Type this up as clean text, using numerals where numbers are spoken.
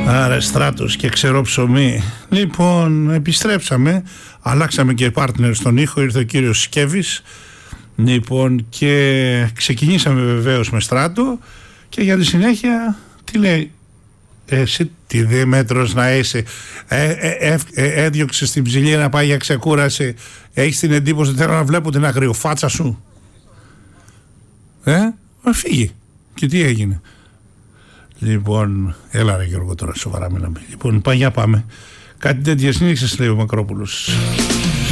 Άρα Στράτος και Ξερό Ψωμί. Λοιπόν, επιστρέψαμε. Αλλάξαμε και partner στον ήχο. Ήρθε ο κύριος Σκεύης. Λοιπόν, και ξεκινήσαμε βεβαίως με Στράτο. Και για τη συνέχεια, τι λέει? Εσύ τι δίμετρος να είσαι. Έδιωξε στην ψηλή να πάει για ξεκούραση. Έχεις την εντύπωση ότι θέλω να βλέπω την αγριοφάτσα σου. Φύγει. Και τι έγινε? Λοιπόν, έλα ρε Γιώργο, τώρα σοβαρά μιλάμε. Λοιπόν, για πάμε. Κάτι τέτοια συνήθειες λέει ο Μακρόπουλος.